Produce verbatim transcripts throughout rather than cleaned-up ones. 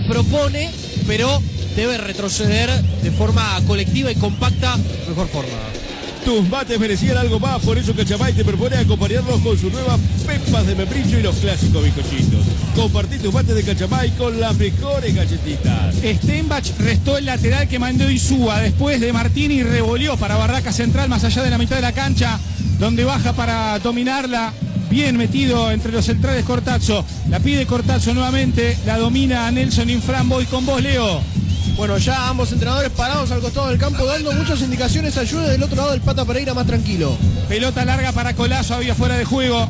propone, pero debe retroceder de forma colectiva y compacta, mejor forma. Tus mates merecían algo más, por eso Cachamay te propone acompañarlos con sus nuevas pepas de membrillo y los clásicos bizcochitos. Compartí tus mates de Cachamay con las mejores galletitas. Steinbach restó el lateral que mandó Insúa después de Martini y revolvió para Barraca Central más allá de la mitad de la cancha, donde baja para dominarla. Bien metido entre los centrales Cortazzo. La pide Cortazzo nuevamente, la domina Nelson Infran. Voy con vos, Leo. Bueno, ya ambos entrenadores parados al costado del campo dando muchas indicaciones. Ayuda del otro lado del Pata Pereira más tranquilo. Pelota larga para Colazo, había fuera de juego.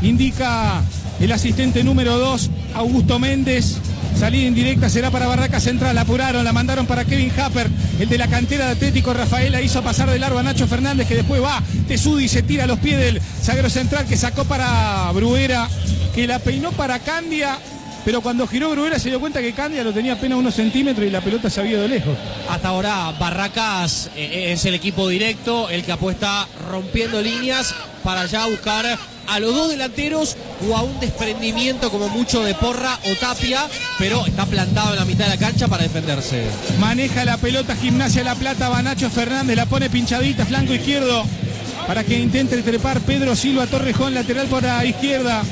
Indica el asistente número dos, Augusto Méndez. Salida indirecta será para Barraca Central. La apuraron, la mandaron para Kevin Happer. El de la cantera de Atlético Rafaela hizo pasar de largo a Nacho Fernández, que después va Tesudi y se tira a los pies del zaguero central, que sacó para Bruera, que la peinó para Candia. Pero cuando giró Bruera se dio cuenta que Candia lo tenía apenas unos centímetros y la pelota se había ido lejos. Hasta ahora Barracas eh, es el equipo directo, el que apuesta rompiendo líneas para ya buscar a los dos delanteros o a un desprendimiento como mucho de Porra o Tapia, pero está plantado en la mitad de la cancha para defenderse. Maneja la pelota Gimnasia La Plata, va Nacho Fernández, la pone pinchadita, flanco izquierdo, para que intente trepar Pedro Silva Torrejón, lateral por la izquierda.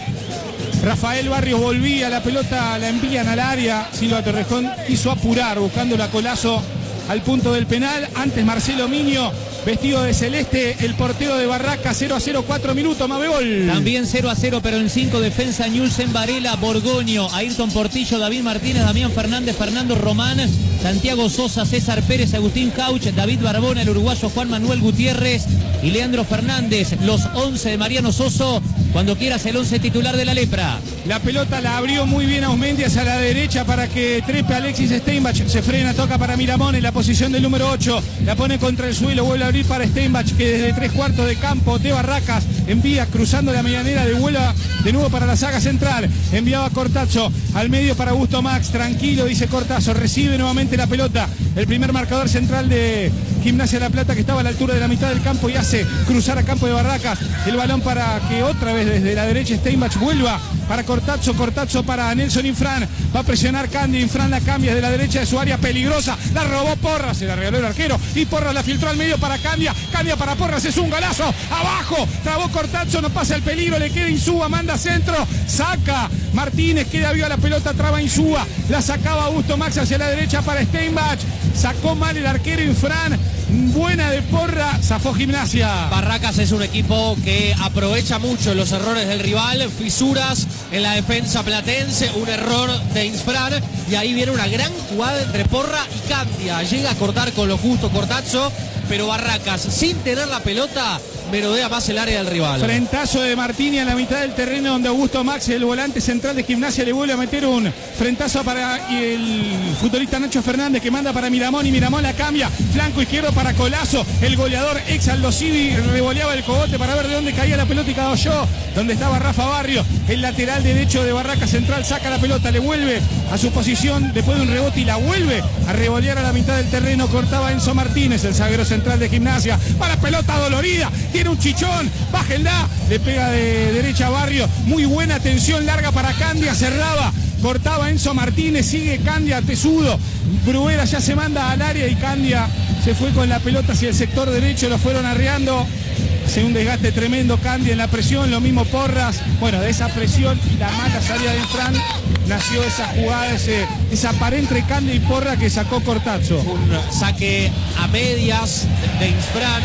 Rafael Barrios volvía, la pelota la envían al área. Silva Torrejón quiso apurar, buscando la Colazo al punto del penal. Antes Marcelo Miño, vestido de celeste, el portero de Barraca. Cero a cero, cuatro minutos, Mabegol. También cero a cero, pero en cinco, defensa Ñulsen Varela, Borgoño, Ayrton Portillo, David Martínez, Damián Fernández, Fernando Román, Santiago Sosa, César Pérez, Agustín Cauch, David Barbona, el uruguayo Juan Manuel Gutiérrez y Leandro Fernández. Los once de Mariano Soso. Cuando quieras el once titular de la Lepra. La pelota la abrió muy bien Ausmendi hacia la derecha para que trepe Alexis Steinbach. Se frena, toca para Miramón en la posición del número ocho. La pone contra el suelo, vuelve a abrir para Steinbach, que desde tres cuartos de campo de Barracas envía cruzando la medianera, de vuela de nuevo para la saga central. Enviaba Cortazzo al medio para Augusto Max. Tranquilo, dice Cortazzo. Recibe nuevamente la pelota el primer marcador central de Gimnasia La Plata, que estaba a la altura de la mitad del campo y hace cruzar a campo de Barracas. El balón para que otra vez desde la derecha Steinbach vuelva para Cortazzo, Cortazzo para Nelson Infran, va a presionar Candia, Infran la cambia de la derecha de su área peligrosa, la robó Porras, se la regaló el arquero y Porras la filtró al medio para Candia, Candia para Porras, es un golazo, abajo, trabó Cortazzo, no pasa el peligro, le queda Insúa, manda centro, saca Martínez, queda viva la pelota, traba Insúa, la sacaba Augusto Max hacia la derecha para Steinbach, sacó mal el arquero Infran, buena de Porra, zafó Gimnasia. Barracas es un equipo que aprovecha mucho los errores del rival, fisuras en la defensa platense, un error de Infran y ahí viene una gran jugada entre Porra y Candia. Llega a cortar con lo justo Cortazzo, pero Barracas, sin tener la pelota, merodea más el área del rival. Frentazo de Martini a la mitad del terreno, donde Augusto Max, el volante central de Gimnasia, le vuelve a meter un frentazo para el futbolista Nacho Fernández, que manda para Miramón y Miramón la cambia, flanco izquierdo para Colazo, el goleador ex Aldo Civi revoleaba el cogote para ver de dónde caía la pelota y cayó donde estaba Rafa Barrio, el lateral derecho de Barraca Central, saca la pelota, le vuelve a su posición después de un rebote y la vuelve a revolear a la mitad del terreno. Cortaba Enzo Martínez, el zaguero central de Gimnasia, para pelota dolorida, tiene un chichón, bájenla, le pega de derecha a Barrio, muy buena tensión larga para Candia, cerraba, cortaba Enzo Martínez, sigue Candia, tesudo, Bruera ya se manda al área y Candia se fue con la pelota hacia el sector derecho, lo fueron arreando. Hace un desgaste tremendo Candia en la presión, lo mismo Porras. Bueno, de esa presión y la mala salida de Infran nació esa jugada, ese, esa pared entre Candia y Porra que sacó Cortazzo. Un saque a medias de Infran,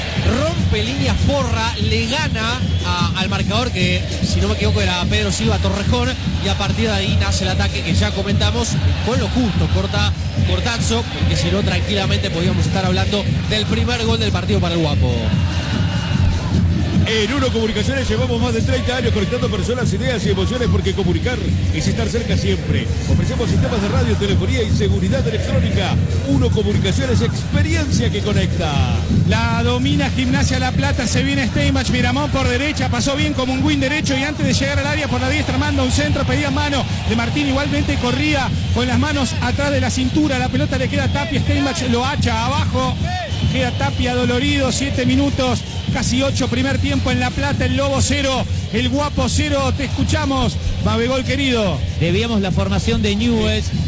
rompe líneas Porra, le gana a, al marcador que, si no me equivoco, era Pedro Silva Torrejón, y a partir de ahí nace el ataque que ya comentamos con lo justo, corta Cortazzo, porque si no tranquilamente podíamos estar hablando del primer gol del partido para el Guapo. En Uno Comunicaciones llevamos más de treinta años conectando personas, ideas y emociones, porque comunicar es estar cerca siempre. Ofrecemos sistemas de radio, telefonía y seguridad electrónica. Uno Comunicaciones, experiencia que conecta. La domina Gimnasia La Plata, se viene Steinbach, Miramón por derecha, pasó bien como un win derecho y antes de llegar al área por la diestra manda un centro, pedía mano de Martín, igualmente corría con las manos atrás de la cintura, la pelota le queda a Tapia, Steinbach lo hacha abajo, queda Tapia dolorido, siete minutos, casi ocho, primer tiempo en La Plata, el Lobo cero, el Guapo cero, te escuchamos, Mabegol querido. Debíamos la formación de Newell's,